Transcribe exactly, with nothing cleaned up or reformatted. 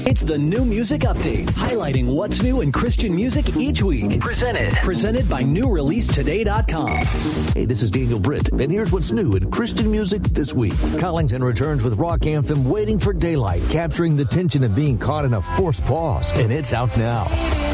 It's the New Music Update, highlighting what's new in Christian music each week. Presented. Presented by new release today dot com. Hey, this is Daniel Britt, and here's what's new in Christian music this week. Collington returns with rock anthem Waiting for Daylight, capturing the tension of being caught in a forced pause, and it's out now.